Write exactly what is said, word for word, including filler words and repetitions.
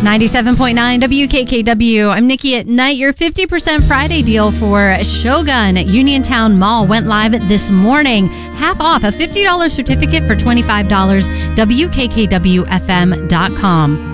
ninety-seven point nine W K K W. I'm Nikki at Night. Your fifty percent Friday deal for Shogun at Uniontown Mall went live this morning. Half off a fifty dollars certificate for twenty-five dollars. W K K W F M dot com.